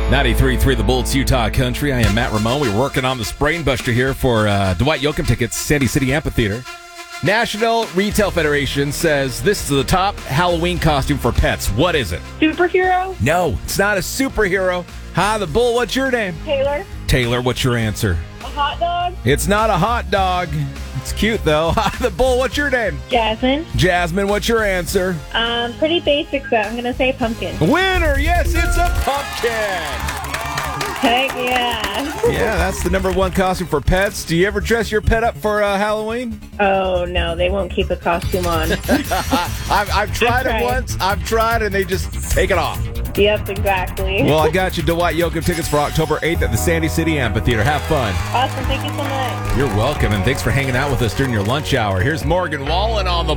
93.3 The Bullets, Utah Country. I am Matt Ramone. We're working on the Sprain Buster here for Dwight Yoakam tickets, Sandy City Amphitheater. National Retail Federation says this is the top Halloween costume for pets. What is it? Superhero? No, it's not a superhero. Hi, the Bull. What's your name? Taylor? Taylor, what's your answer? A hot dog? It's not a hot dog. It's cute, though. Hi, the Bull. What's your name? Jasmine? Jasmine, what's your answer? Pretty basic, so I'm going to say pumpkin. Winner! Yes, it's a pumpkin! Heck yeah. Yeah, that's the number one costume for pets. Do you ever dress your pet up for Halloween? Oh, no, they won't keep a costume on. I've tried it once. I've tried, and they just take it off. Yep, exactly. Well, I got you Dwight Yoakam tickets for October 8th at the Sandy City Amphitheater. Have fun. Awesome. Thank you so much. You're welcome, and thanks for hanging out with us during your lunch hour. Here's Morgan Wallen on the